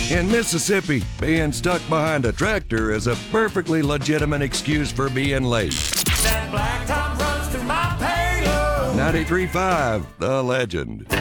In Mississippi, being stuck behind a tractor is a perfectly legitimate excuse for being late. That black top runs through my payload. 93.5, The Legend.